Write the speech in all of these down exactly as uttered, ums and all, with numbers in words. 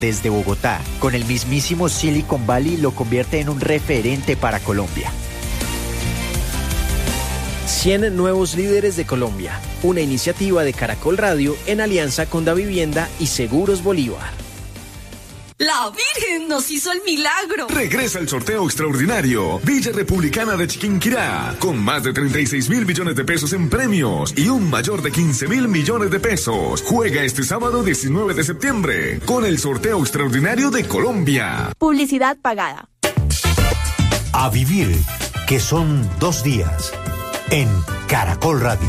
Desde Bogotá, con el mismísimo Silicon Valley, lo convierte en un referente para Colombia. cien nuevos líderes de Colombia, una iniciativa de Caracol Radio en alianza con Davivienda y Seguros Bolívar. La Virgen nos hizo el milagro. Regresa el sorteo extraordinario Villa Republicana de Chiquinquirá, con más de treinta y seis mil millones de pesos en premios y un mayor de quince mil millones de pesos. Juega este sábado diecinueve de septiembre con el sorteo extraordinario de Colombia. Publicidad pagada. A vivir, que son dos días, en Caracol Radio.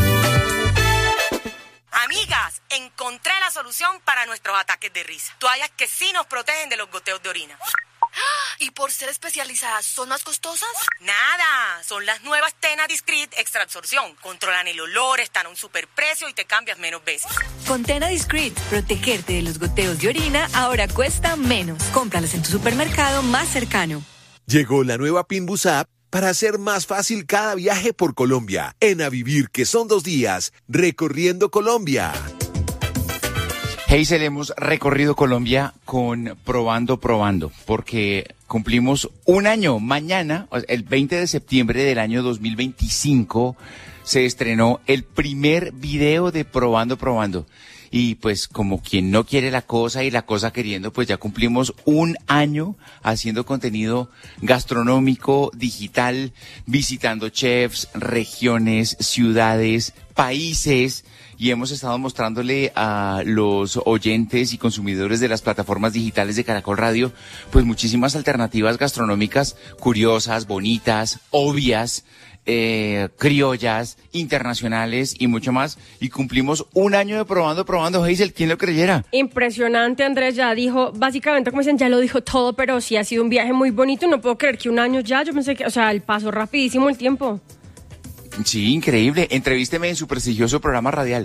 Amigas, encontré la solución para nuestros ataques de risa. Toallas que sí nos protegen de los goteos de orina. ¿Y por ser especializadas, son más costosas? Nada, son las nuevas Tena Discreet Extra Absorción. Controlan el olor, están a un superprecio y te cambias menos veces. Con Tena Discreet, protegerte de los goteos de orina ahora cuesta menos. Cómpralas en tu supermercado más cercano. Llegó la nueva Pinbus App para hacer más fácil cada viaje por Colombia. En A Vivir, que son dos días, recorriendo Colombia. Hazel, hemos recorrido Colombia con Probando Probando, porque cumplimos un año. Mañana, el veinte de septiembre del año dos mil veinticinco, se estrenó el primer video de Probando Probando. Y pues como quien no quiere la cosa y la cosa queriendo, pues ya cumplimos un año haciendo contenido gastronómico, digital, visitando chefs, regiones, ciudades, países. Y hemos estado mostrándole a los oyentes y consumidores de las plataformas digitales de Caracol Radio, pues muchísimas alternativas gastronómicas curiosas, bonitas, obvias, eh, criollas, internacionales y mucho más. Y cumplimos un año de Probando Probando. Hazel, ¿quién lo creyera? Impresionante, Andrés. Ya dijo, básicamente, como dicen, ya lo dijo todo, pero sí ha sido un viaje muy bonito. No puedo creer que un año ya, yo pensé que, o sea, el paso rapidísimo el tiempo. Sí, increíble. Entrevísteme en su prestigioso programa radial.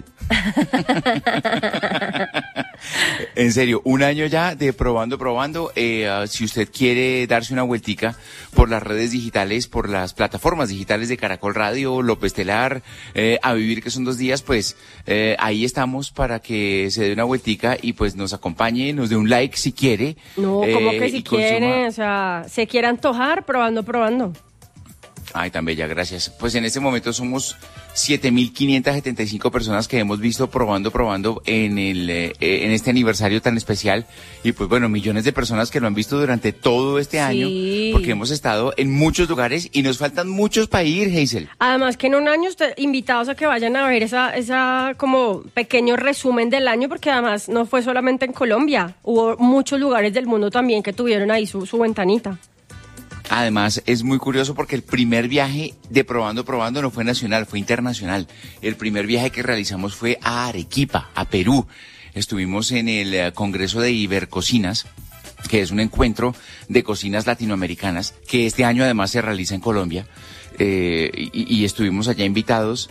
En serio, un año ya de Probando Probando. Eh, uh, si usted quiere darse una vueltica por las redes digitales, por las plataformas digitales de Caracol Radio, López Telar, eh, A Vivir, que son dos días, pues eh, ahí estamos para que se dé una vueltica y pues nos acompañe, nos dé un like si quiere. No, como eh, que si quiere, consuma... o sea, se quiere antojar, probando, probando. Ay, tan bella, gracias. Pues en este momento somos siete mil quinientas setenta y cinco personas que hemos visto Probando Probando en el eh, en este aniversario tan especial. Y pues bueno, millones de personas que lo han visto durante todo este sí. año, porque hemos estado en muchos lugares y nos faltan muchos para ir, Hazel. Además que en un año usted, invitados a que vayan a ver esa esa como pequeño resumen del año, porque además no fue solamente en Colombia, hubo muchos lugares del mundo también que tuvieron ahí su, su ventanita. Además, es muy curioso porque el primer viaje de Probando Probando no fue nacional, fue internacional. El primer viaje que realizamos fue a Arequipa, a Perú. Estuvimos en el Congreso de Ibercocinas, que es un encuentro de cocinas latinoamericanas, que este año además se realiza en Colombia. Eh, y, y estuvimos allá invitados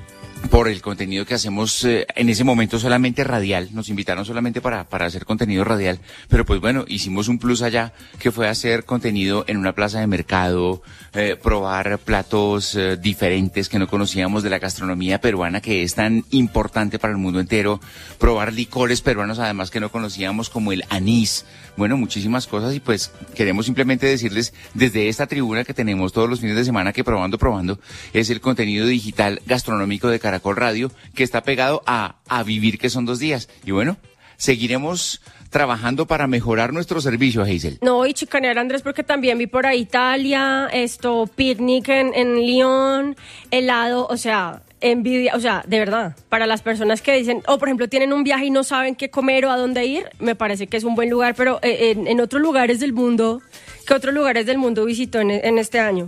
por el contenido que hacemos eh, en ese momento solamente radial. Nos invitaron solamente para, para hacer contenido radial, pero pues bueno, hicimos un plus allá que fue hacer contenido en una plaza de mercado, eh, probar platos eh, diferentes que no conocíamos de la gastronomía peruana, que es tan importante para el mundo entero, probar licores peruanos además que no conocíamos, como el anís. Bueno, muchísimas cosas, y pues queremos simplemente decirles desde esta tribuna que tenemos todos los fines de semana que Probando Probando es el contenido digital gastronómico de Caracol Radio, que está pegado a A Vivir, que son dos días. Y bueno, seguiremos trabajando para mejorar nuestro servicio, Hazel. No, y chicanear, Andrés, porque también vi por ahí Italia, esto, picnic en, en Lyon, helado, o sea, envidia, o sea, de verdad, para las personas que dicen, o por ejemplo tienen un viaje y no saben qué comer o a dónde ir, me parece que es un buen lugar, pero en, en otros lugares del mundo, ¿qué otros lugares del mundo visitó en, en este año?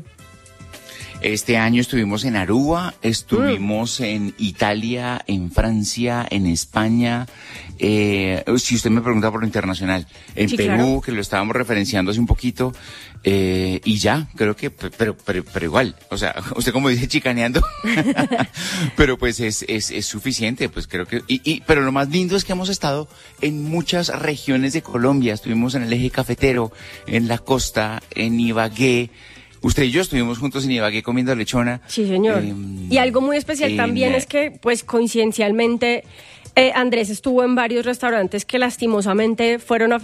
Este año estuvimos en Aruba, estuvimos mm. en Italia, en Francia, en España, eh, si usted me pregunta por lo internacional, en sí, Perú, claro, que lo estábamos referenciando hace un poquito, eh, y ya, creo que, pero, pero, pero igual, o sea, usted como dice, chicaneando, pero pues es, es, es suficiente, pues creo que, y, y, pero lo más lindo es que hemos estado en muchas regiones de Colombia. Estuvimos en el eje cafetero, en la costa, en Ibagué. Usted y yo estuvimos juntos en Ibagué comiendo lechona. Sí, señor. Eh, y algo muy especial también la... es que, pues, coincidencialmente, Eh, Andrés estuvo en varios restaurantes que lastimosamente fueron